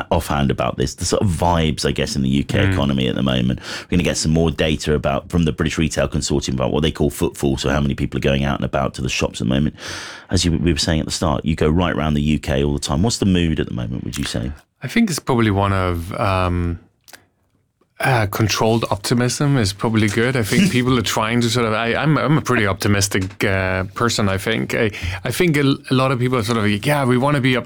offhand about this, the sort of vibes, I guess, in the UK economy at the moment. We're going to get some more data from the British Retail Consortium about what they call footfall, so how many people are going out and about to the shops at the moment. As we were saying at the start, you go right around the UK all the time. What's the mood at the moment, would you say? I think it's probably one of controlled optimism is probably good. I think people are trying to sort of. I'm a pretty optimistic person. I think. I think a lot of people are sort of like, yeah, we want to be